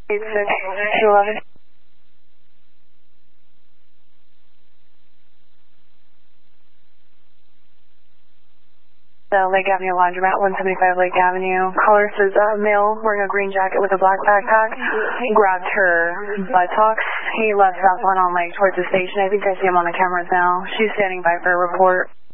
86-11. Lake Avenue Laundromat, 175 Lake Avenue. Caller says male wearing a green jacket with a black backpack. He grabbed her buttocks. He left South One on Lake towards the station. I think I see him on the cameras now. She's standing by for a report.